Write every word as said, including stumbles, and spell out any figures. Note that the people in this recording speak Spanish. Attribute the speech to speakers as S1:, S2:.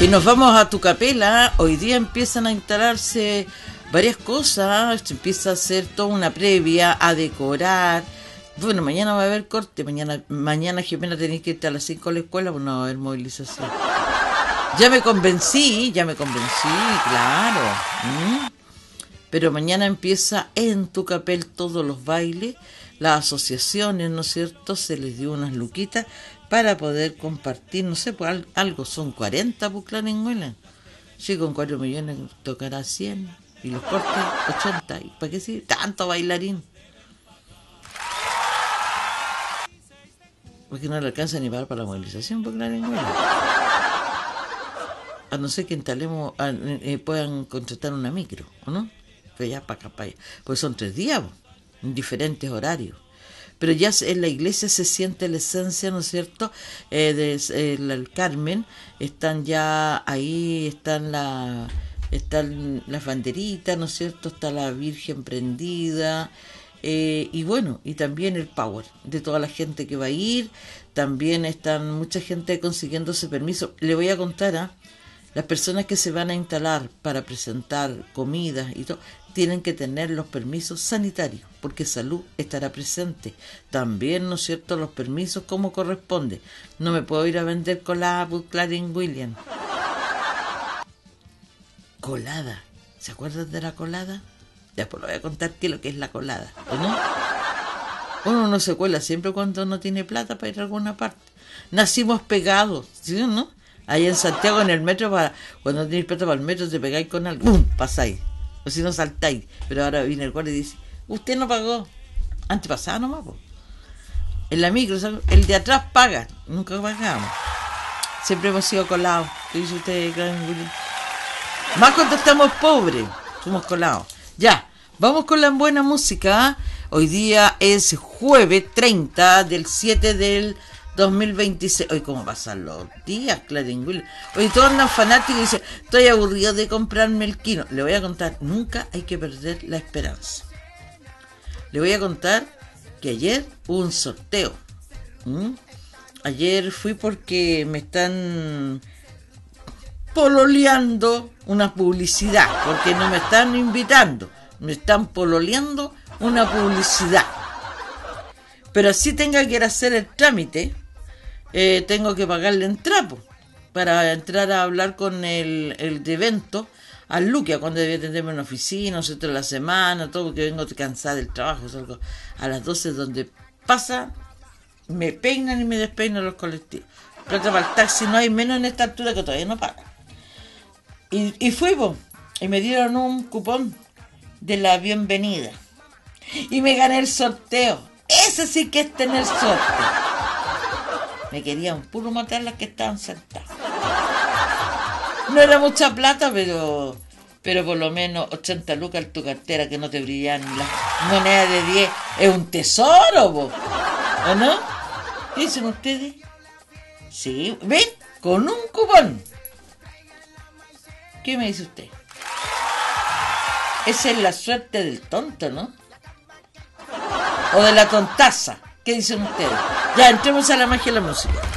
S1: Y nos vamos a Tucapela. Hoy día empiezan a instalarse varias cosas. Se empieza a hacer toda una previa, a decorar. Bueno, mañana va a haber corte. Mañana, mañana Jimena, tenéis que irte a las cinco a la escuela, pues no va a haber movilización. Ya me convencí, ya me convencí, claro. ¿Mm? Pero mañana empieza en Tucapel todos los bailes. Las asociaciones, ¿no es cierto? Se les dio unas luquitas para poder compartir, no sé, pues algo, son cuarenta, pues Claringuela. Sí, con cuatro millones tocará cien, y los cortes ochenta, ¿y para qué sí? Tanto bailarín. Porque no le alcanza ni para, para la movilización, pues Claringuela. A no ser que instalemos, a, eh, puedan contratar una micro, ¿o no? Pero ya para acá, para allá. Pues son tres días, pues, en diferentes horarios. Pero ya en la iglesia se siente la esencia, ¿no es cierto?, eh, de eh, el Carmen. Están ya ahí, están, la, están las banderitas, ¿no es cierto?, está la Virgen prendida, eh, y bueno, y también el power de toda la gente que va a ir. También están mucha gente consiguiéndose permiso. Le voy a contar a las personas que se van a instalar para presentar comidas y todo, tienen que tener los permisos sanitarios, porque salud estará presente. También, ¿no es cierto?, los permisos como corresponde. No me puedo ir a vender colada por Clarín William. Colada. ¿Se acuerdan de la colada? Después le voy a contar qué es lo que es la colada, ¿o no? Uno no se cuela siempre cuando no tiene plata para ir a alguna parte. Nacimos pegados, ¿sí o no? Ahí en Santiago, en el metro, para, cuando no tenéis plata para el metro, te pegáis con algo, ¡pum!, pasáis. O si no, saltáis. Pero ahora viene el guardia y dice, usted no pagó. Antes pasaba nomás, po. En la micro, el de atrás paga. Nunca pagamos. Siempre hemos sido colados. ¿Qué dice usted? Más cuando estamos pobres, somos colados. Ya, vamos con la buena música. Hoy día es jueves treinta del siete del dos mil veintiséis. Hoy, ¿cómo pasan los días, Clarín? Hoy todos andan fanáticos y dicen, estoy aburrido de comprarme el kino. Le voy a contar, nunca hay que perder la esperanza. Le voy a contar que ayer hubo un sorteo. ¿Mm? Ayer fui porque me están pololeando una publicidad, porque no me están invitando, me están pololeando una publicidad. Pero así tenga que ir a hacer el trámite, eh, tengo que pagarle entrapo para entrar a hablar con el, el de evento, al Luquia, cuando debía atenderme en una oficina, o sea, toda la semana, todo, porque vengo cansada del trabajo, salgo a las doce, donde pasa, me peinan y me despeinan los colectivos. Plata para el taxi no hay, menos en esta altura que todavía no pagan. Y, y fui, po, y me dieron un cupón de la bienvenida. Y me gané el sorteo. Ese sí que es tener suerte. Me querían puro matar las que estaban sentadas. No era mucha plata, pero pero por lo menos ochenta lucas en tu cartera, que no te brillan las monedas de diez. Es un tesoro, po. ¿O no? ¿Qué dicen ustedes? Sí, ¿ven? Con un cupón. ¿Qué me dice usted? Esa es la suerte del tonto, ¿no? O de la tontaza. ¿Qué dicen ustedes? Ya, entremos a la magia de la música.